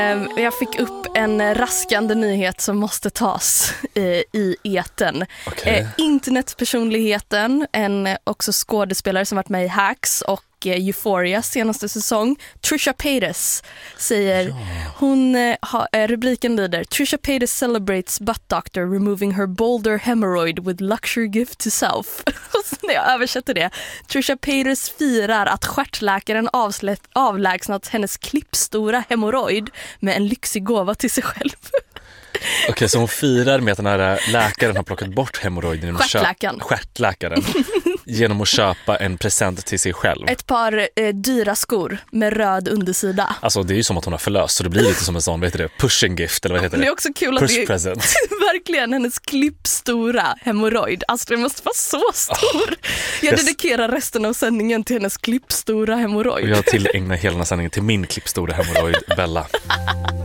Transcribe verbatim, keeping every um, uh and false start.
Jag fick upp en raskande nyhet som måste tas i eten. Okay. Internetpersonligheten, en också skådespelare som varit med i Hacks och Euphoria senaste säsong, Trisha Paytas säger, ja. hon har rubriken lyder: Trisha Paytas celebrates butt doctor removing her boulder hemorrhoid with luxury gift to self. Och så när jag översätter det, Trisha Paytas firar att stjärtläkaren avslätt, avlägsnat hennes klippstora hemorroid med en lyxig gåva till sig själv. Okej, okay, så hon firar med att den här läkaren har plockat bort hemorrojden. Stjärtläkaren. Köp- Stjärtläkaren. Genom att köpa en present till sig själv. Ett par eh, dyra skor med röd undersida. Alltså det är ju som att hon har förlöst, så det blir lite som en sån, vad heter det, pushing gift eller vad heter det? Det är också kul Push att det är present. verkligen hennes klippstora hemorrojd. Alltså det måste vara så stor. Oh, jag yes. dedikerar resten av sändningen till hennes klippstora hemorrojd. Och jag tillägnar hela den här sändningen till min klippstora hemorrojd, Bella.